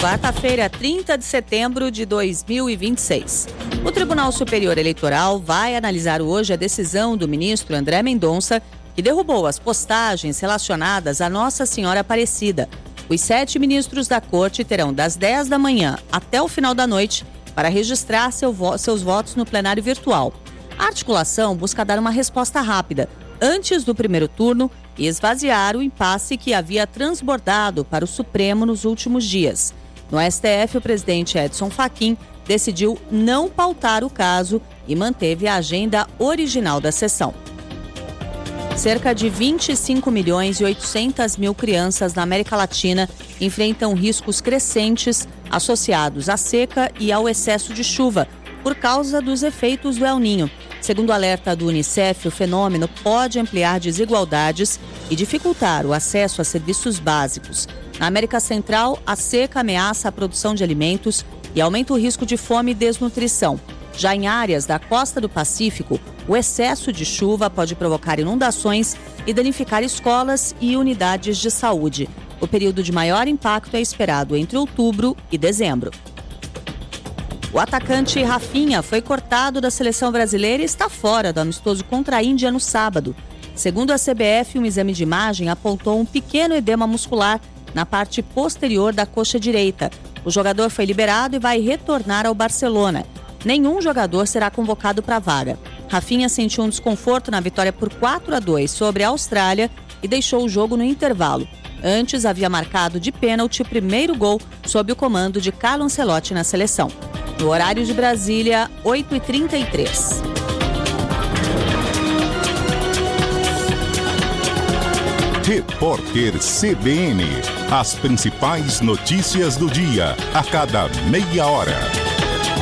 Quarta-feira, 30 de setembro de 2026. O Tribunal Superior Eleitoral vai analisar hoje a decisão do ministro André Mendonça, que derrubou as postagens relacionadas a Nossa Senhora Aparecida. Os 7 ministros da Corte terão das 10 da manhã até o final da noite para registrar seus votos no plenário virtual. A articulação busca dar uma resposta rápida, antes do primeiro turno, e esvaziar o impasse que havia transbordado para o Supremo nos últimos dias. No STF, o presidente Edson Fachin decidiu não pautar o caso e manteve a agenda original da sessão. Cerca de 25 milhões e 800 mil crianças na América Latina enfrentam riscos crescentes associados à seca e ao excesso de chuva, por causa dos efeitos do El Niño. Segundo o alerta do Unicef, o fenômeno pode ampliar desigualdades e dificultar o acesso a serviços básicos. Na América Central, a seca ameaça a produção de alimentos e aumenta o risco de fome e desnutrição. Já em áreas da costa do Pacífico, o excesso de chuva pode provocar inundações e danificar escolas e unidades de saúde. O período de maior impacto é esperado entre outubro e dezembro. O atacante Rafinha foi cortado da seleção brasileira e está fora do amistoso contra a Índia no sábado. Segundo a CBF, um exame de imagem apontou um pequeno edema muscular na parte posterior da coxa direita. O jogador foi liberado e vai retornar ao Barcelona. Nenhum jogador será convocado para a vaga. Rafinha sentiu um desconforto na vitória por 4-2 sobre a Austrália e deixou o jogo no intervalo. Antes, havia marcado de pênalti o primeiro gol sob o comando de Carlo Ancelotti na seleção. No horário de Brasília, 8h33. Repórter CBN. As principais notícias do dia, a cada meia hora.